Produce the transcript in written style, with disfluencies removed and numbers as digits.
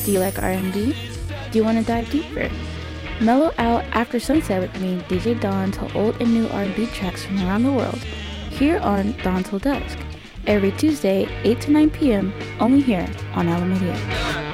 Do you like R&B? Do you want to dive deeper? Mellow out after sunset with me, DJ Dawn, to old and new R&B tracks from around the world, here on Dawn Till Dusk, every Tuesday, 8 to 9 p.m., only here on Alameda.